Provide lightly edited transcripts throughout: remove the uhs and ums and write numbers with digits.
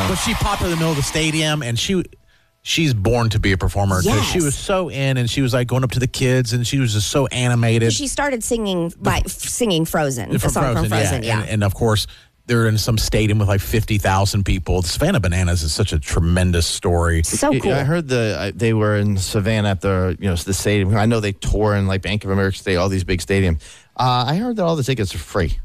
But she popped in the middle of the stadium, and she's born to be a performer because she was so in, and she was like going up to the kids, and she was just so animated. She started singing Frozen, the song from Frozen, yeah. And of course, they're in some stadium with like 50,000 people. The Savannah Bananas is such a tremendous story. So cool. I heard they were in Savannah at the stadium. I know they tour in like Bank of America Stadium, all these big stadiums. I heard that all the tickets are free.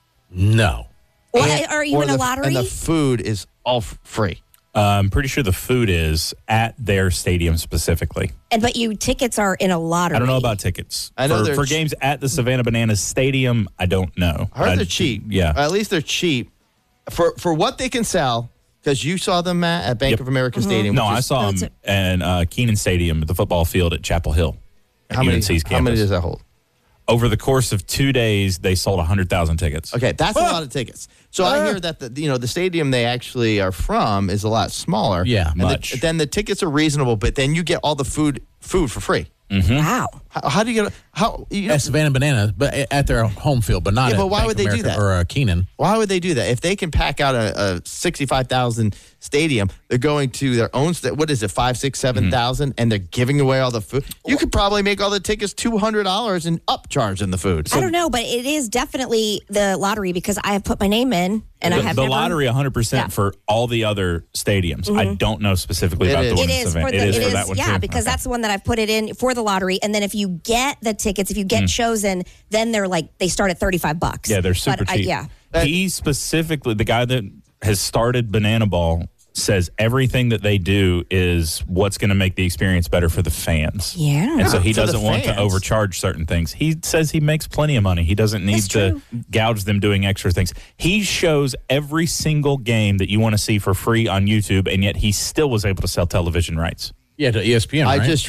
No. What? Are you in a lottery? And the food is all free. I'm pretty sure the food is at their stadium specifically. But tickets are in a lottery. I don't know about tickets. I know for games at the Savannah Bananas Stadium, I don't know. I heard they're cheap. Yeah. At least they're cheap for what they can sell. Because you saw them, Matt, at Bank of America Stadium. No, I saw them at Keenan Stadium at the football field at Chapel Hill. How many does that hold? Over the course of 2 days, they sold 100,000 tickets. Okay, that's a lot of tickets. So I hear that the stadium they actually are from is a lot smaller. Yeah, much. Then the tickets are reasonable, but then you get all the food for free. Mm-hmm. Wow. How do you get at Savannah Bananas, but at their home field, but not. Yeah, but at why Bank would they of do America that? Or Keenan? Why would they do that? If they can pack out a 65,000 stadium, they're going to their own. What is it? 5, 6, 7,000, and they're giving away all the food. You could probably make all the tickets $200 and upcharging the food. I don't know, but it is definitely the lottery because I have put my name in and I have the never, lottery 100% for all the other stadiums. I don't know specifically about the one in Savannah. It is for that one too. Yeah, because that's the one that I've put it in for the lottery. And then if you get the tickets, if you get chosen, then they start at $35. Yeah, they're super cheap. He specifically, the guy that has started Banana Ball, says everything that they do is what's going to make the experience better for the fans. Yeah. And so he For the doesn't want to fans. overcharge certain things. He says he makes plenty of money. He doesn't need to gouge them doing extra things. He shows every single game that you want to see for free on YouTube, and yet he still was able to sell television rights. Yeah, to ESPN, right? I just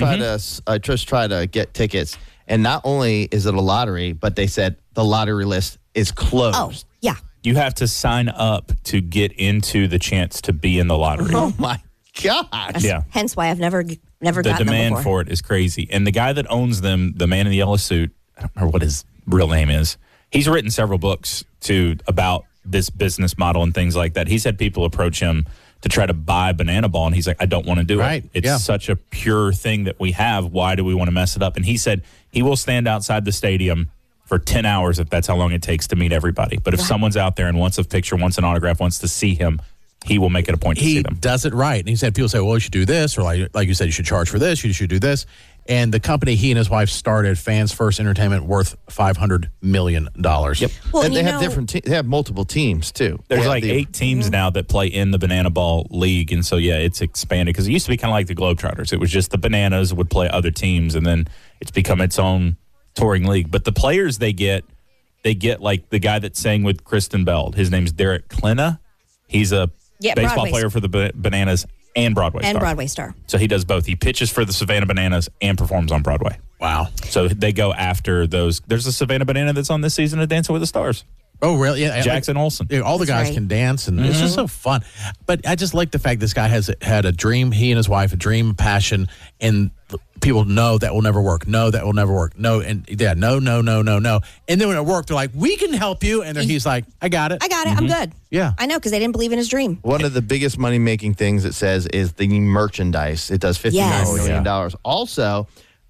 try to get tickets, and not only is it a lottery, but they said the lottery list is closed. Oh, yeah. You have to sign up to get into the chance to be in the lottery. Oh my gosh! Yeah. Hence why I've never The gotten them demand before. for it is crazy. And the guy that owns them, the man in the yellow suit, I don't remember what his real name is. He's written several books about this business model and things like that. He's had people approach him to try to buy Banana Ball, and he's like, I don't want to do it. It's such a pure thing that we have. Why do we want to mess it up? And he said he will stand outside the stadium for 10 hours if that's how long it takes to meet everybody. But if someone's out there and wants a picture, wants an autograph, wants to see him, he will make it a point to see them. He does it right. And he said, people say, well, you should do this, or like you said, you should charge for this, you should do this. And the company he and his wife started, Fans First Entertainment, worth $500 million. Yep. Well, and they have they have multiple teams too. There's They have like 8 teams now that play in the Banana Ball League. And so, yeah, it's expanded because it used to be kind of like the Globetrotters. It was just the Bananas would play other teams, and then it's become its own touring league. But the players they get like the guy that sang with Kristen Bell. His name's Derek Klena. He's a baseball Broadway player for the Bananas and Broadway star. And Broadway star. So he does both. He pitches for the Savannah Bananas and performs on Broadway. Wow. So they go after those. There's a Savannah Banana that's on this season of Dancing with the Stars. Oh, really? Yeah. Jackson Olsen. Yeah, all the That's guys right. can dance, and it's just so fun. But I just like the fact this guy has had a dream, he and his wife, a dream, passion, and people know that will never work. No, that will never work. No, and yeah, no. And then when it worked, they're like, we can help you. And then he's like, I got it. I'm good. Yeah. I know, because they didn't believe in his dream. One of the biggest money-making things it says is the merchandise. It does $59 million. Also,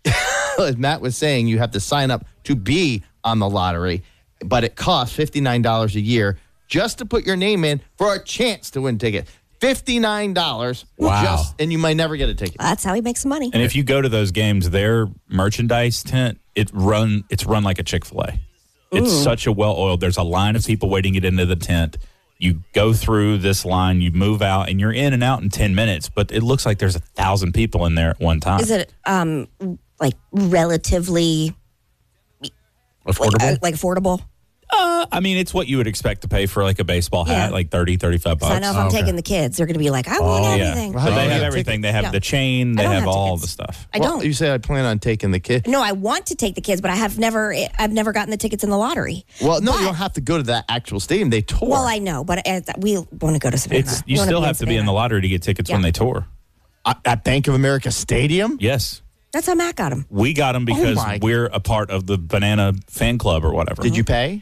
as Matt was saying, you have to sign up to be on the lottery, but it costs $59 a year just to put your name in for a chance to win tickets. $59. Wow. And you might never get a ticket. That's how he makes money. And if you go to those games, their merchandise tent, it's run like a Chick-fil-A. It's such a well-oiled. There's a line of people waiting to get into the tent. You go through this line, you move out, and you're in and out in 10 minutes. But it looks like there's 1,000 people in there at one time. Is it like relatively Affordable? like affordable? I mean, it's what you would expect to pay for like a baseball hat, Yeah. like $30, $35. So I know if I'm taking the kids, they're going to be like, I want everything. So they have everything. They have No. the chain. They I don't have have all tickets. the stuff. I don't. You say I plan on taking the kid. No, I want to take the kids, but I've never gotten the tickets in the lottery. Well, no, But- you don't have to go to that actual stadium. They tour. Well, I know, but we want to go to Savannah. You still have to be in the lottery to get tickets when they tour. At Bank of America Stadium? Yes. That's how Matt got them. We got them because my- we're a part of the Banana fan club or whatever. Did you pay?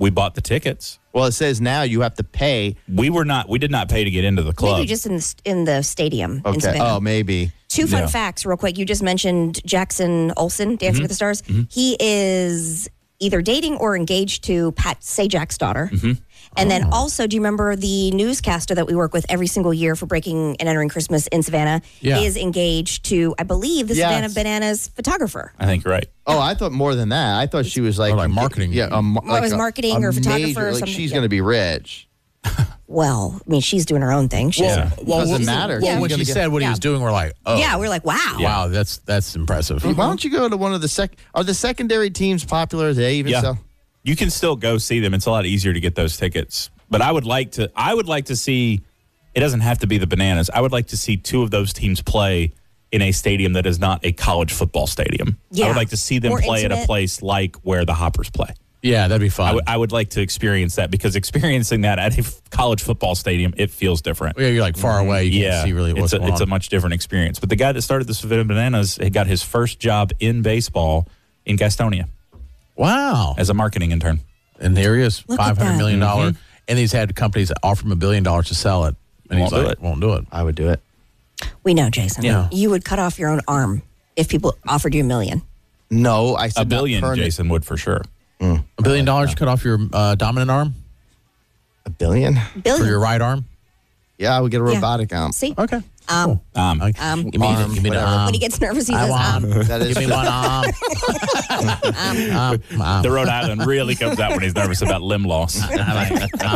We bought the tickets. Well, it says now you have to pay. We did not pay to get into the club. Maybe just in the stadium in Okay. Savannah. Oh, maybe. Two fun Yeah. facts, real quick. You just mentioned Jackson Olsen, Dancing with the Stars. He is either dating or engaged to Pat Sajak's daughter. And then also, do you remember the newscaster that we work with every single year for Breaking and Entering Christmas in Savannah Yeah. is engaged to, I believe, the Yes. Savannah Bananas photographer. I think you're right. Oh, I thought more than that. I thought she was like, Or like marketing. Yeah, was marketing or photographer or like something. she's Yeah. going to be rich. Well, I mean, she's doing her own thing. She's, Yeah. Doesn't matter. Well, She's when gonna she get- said what he Yeah. was doing, we're like, oh, yeah, we're like, wow. wow, that's impressive. Why don't you go to one of the Are the secondary teams popular? Are they even Yeah. so? You can still go see them. It's a lot easier to get those tickets. But I would like to see, it doesn't have to be the Bananas. I would like to see two of those teams play in a stadium that is not a college football stadium. Yeah. I would like to see them More play at a intimate. place like where the Hoppers play. Yeah, that'd be fun. I would like to experience that because experiencing that at a college football stadium, it feels different. Yeah, you're like far away. You can't see really what's going it's a on. much different experience. But the guy that started the Savannah Bananas had got his first job in baseball in Gastonia Wow. as a marketing intern. And here he is, Look at $500 that. million. And he's had companies that offer him $1 billion to sell it. And Won't he's do like, it. won't do it. I would do it. We know, Jason. Yeah. You would cut off your own arm if people offered you $1 million. No, I said A billion, not permanent. Jason would for sure. $1 billion cut off your dominant arm $1 billion? Billion. for your right arm? Yeah, I would get a Yeah. robotic arm. See? Okay. Um, Give me arm, the whatever. arm. when he gets nervous, he I says, want. That is Give me true. one arm. The Rhode Island really comes out when he's nervous about limb loss.